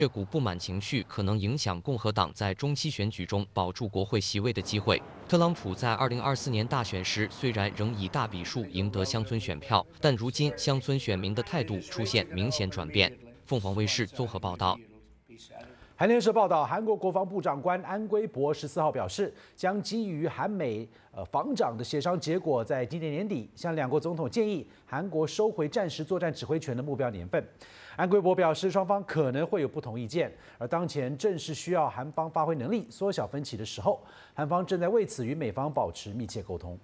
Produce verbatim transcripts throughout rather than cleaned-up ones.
这股不满情绪可能影响共和党在中期选举中保住国会席位的机会。特朗普在二零二四年大选时虽然仍以大比数赢得乡村选票，但如今乡村选民的态度出现明显转变。凤凰卫视综合报道。 韩联社报道，韩国国防部长官安圭博十四号表示，将基于韩美呃防长的协商结果，在今年年底向两国总统建议韩国收回战时作战指挥权的目标年份。安圭博表示，双方可能会有不同意见，而当前正是需要韩方发挥能力，缩小分歧的时候，韩方正在为此与美方保持密切沟通。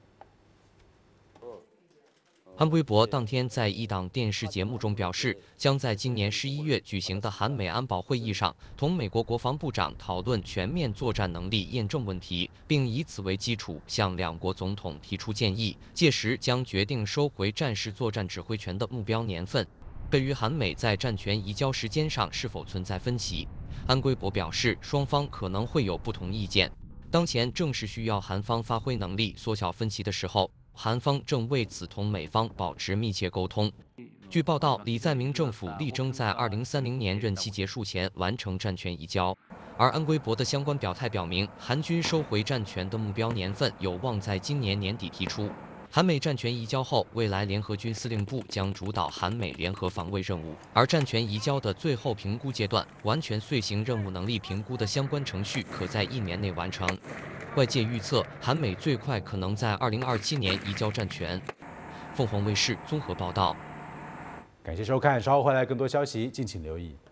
安圭博当天在一档电视节目中表示，将在今年十一月举行的韩美安保会议上，同美国国防部长讨论全面作战能力验证问题，并以此为基础向两国总统提出建议。届时将决定收回战时作战指挥权的目标年份。对于韩美在战权移交时间上是否存在分歧，安圭博表示，双方可能会有不同意见。当前正是需要韩方发挥能力，缩小分歧的时候。韩方正为此同美方保持密切沟通。据报道，李在明政府力争在二零三零年任期结束前完成战权移交，而安圭博的相关表态表明，韩军收回战权的目标年份有望在今年年底提出。韩美战权移交后，未来联合军司令部将主导韩美联合防卫任务，而战权移交的最后评估阶段，完全遂行任务能力评估的相关程序可在一年内完成。外界预测，韩美最快可能在二零二七年移交战权。凤凰卫视综合报道。 感谢收看，稍后回来更多消息，敬请留意。